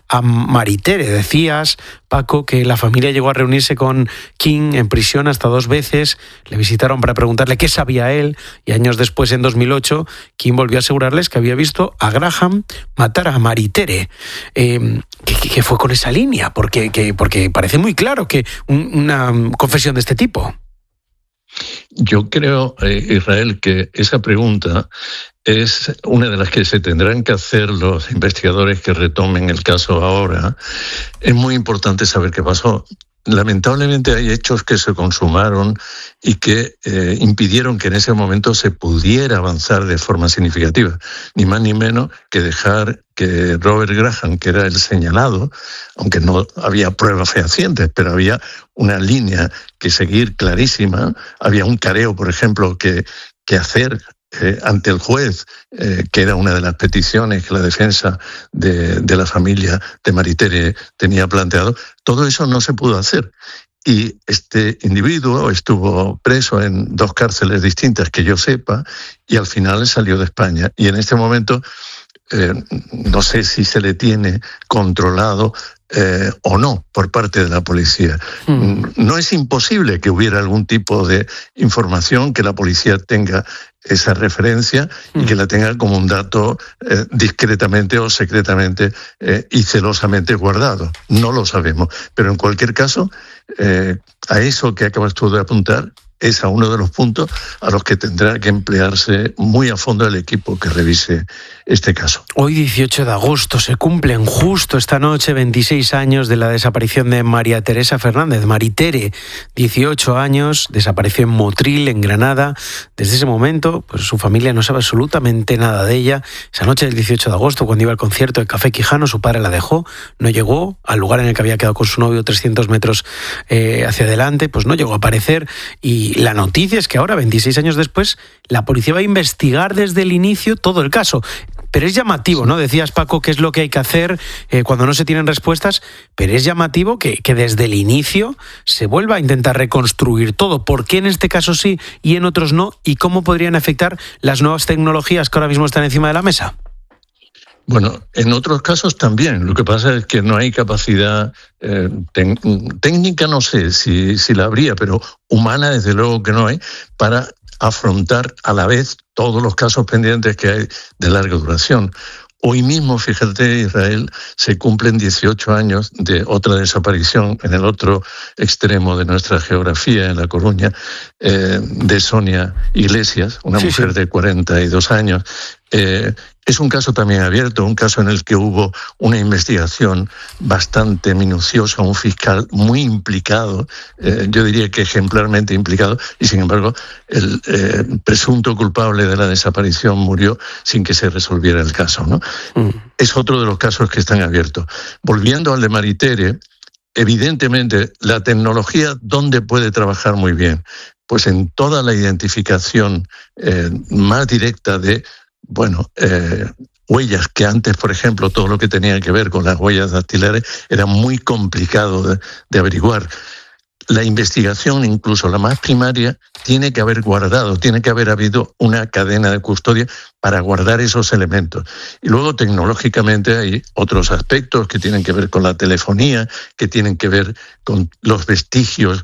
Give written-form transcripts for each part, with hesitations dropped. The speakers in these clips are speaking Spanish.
a Maritere. Decías, Paco, que la familia llegó a reunirse con King en prisión hasta 2 veces, le visitaron para preguntarle qué sabía él, y años después, en 2008, King volvió a asegurarles que había visto a Graham matar a Maritere. ¿Qué fue con esa línea? Porque parece muy claro que una confesión de este tipo. Yo creo, Israel, que esa pregunta es una de las que se tendrán que hacer los investigadores que retomen el caso ahora. Es muy importante saber qué pasó. Lamentablemente hay hechos que se consumaron y que impidieron que en ese momento se pudiera avanzar de forma significativa. Ni más ni menos que dejar que Robert Graham, que era el señalado, aunque no había pruebas fehacientes, pero había una línea que seguir clarísima, había un careo, por ejemplo, que hacer ante el juez, que era una de las peticiones que la defensa de la familia de Maritere tenía planteado. Todo eso no se pudo hacer. Y este individuo estuvo preso en 2 cárceles distintas, que yo sepa, y al final salió de España. Y en este momento no sé si se le tiene controlado o no por parte de la policía. No es imposible que hubiera algún tipo de información, que la policía tenga esa referencia y que la tenga como un dato discretamente o secretamente y celosamente guardado. No lo sabemos. Pero en cualquier caso, a eso que acabas tú de apuntar, es a uno de los puntos a los que tendrá que emplearse muy a fondo el equipo que revise este caso. Hoy, 18 de agosto, se cumplen justo esta noche 26 años de la desaparición de María Teresa Fernández. Maritere, 18 años, desapareció en Motril, en Granada. Desde ese momento, pues su familia no sabe absolutamente nada de ella. Esa noche del 18 de agosto, cuando iba al concierto de Café Quijano, su padre la dejó, no llegó al lugar en el que había quedado con su novio 300 metros hacia adelante, pues no llegó a aparecer. Y la noticia es que ahora, 26 años después, la policía va a investigar desde el inicio todo el caso. Pero es llamativo, ¿no? Decías, Paco, qué es lo que hay que hacer cuando no se tienen respuestas, pero es llamativo que desde el inicio se vuelva a intentar reconstruir todo. ¿Por qué en este caso sí y en otros no? ¿Y cómo podrían afectar las nuevas tecnologías que ahora mismo están encima de la mesa? Bueno, en otros casos también. Lo que pasa es que no hay capacidad técnica, no sé si la habría, pero humana desde luego que no hay, para afrontar a la vez todos los casos pendientes que hay de larga duración. Hoy mismo, fíjate, Israel, se cumplen 18 años de otra desaparición en el otro extremo de nuestra geografía, en La Coruña, de Sonia Iglesias, una mujer de 42 años. Es un caso también abierto, un caso en el que hubo una investigación bastante minuciosa, un fiscal muy implicado, yo diría que ejemplarmente implicado, y sin embargo el presunto culpable de la desaparición murió sin que se resolviera el caso, ¿no? Es otro de los casos que están abiertos. Volviendo al de Maritere, evidentemente la tecnología, ¿dónde puede trabajar muy bien? Pues en toda la identificación más directa de huellas, que antes, por ejemplo, todo lo que tenía que ver con las huellas dactilares era muy complicado de averiguar. La investigación, incluso la más primaria, tiene que haber habido una cadena de custodia para guardar esos elementos. Y luego, tecnológicamente, hay otros aspectos que tienen que ver con la telefonía, que tienen que ver con los vestigios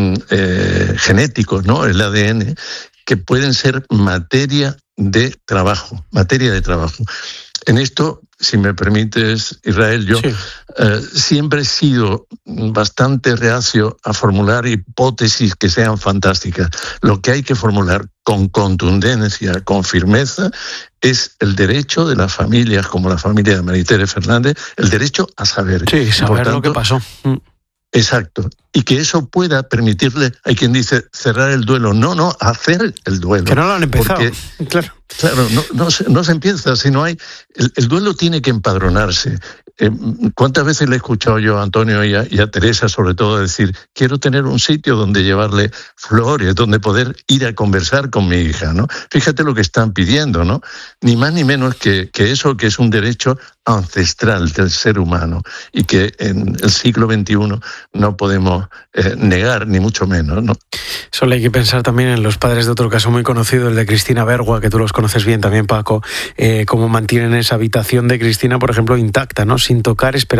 genéticos, ¿no? El ADN, que pueden ser materia de trabajo. En esto, si me permites, Israel, yo siempre he sido bastante reacio a formular hipótesis que sean fantásticas. Lo que hay que formular con contundencia, con firmeza, es el derecho de las familias, como la familia de Maritere Fernández, el derecho a saber. Sí, saber lo que pasó. Exacto. Y que eso pueda permitirle, hay quien dice cerrar el duelo. No, hacer el duelo. Que no lo han empezado. Porque, claro, no se empieza, sino hay... El duelo tiene que empadronarse. ¿Cuántas veces le he escuchado yo a Antonio y a Teresa, sobre todo, decir, quiero tener un sitio donde llevarle flores, donde poder ir a conversar con mi hija, ¿no? Fíjate lo que están pidiendo, ¿no? Ni más ni menos que eso, que es un derecho ancestral del ser humano y que en el siglo XXI no podemos negar, ni mucho menos, ¿no? Solo hay que pensar también en los padres de otro caso muy conocido, el de Cristina Bergua, que tú los conoces bien también, Paco, cómo mantienen esa habitación de Cristina, por ejemplo, intacta, ¿no? Sin tocar, esperando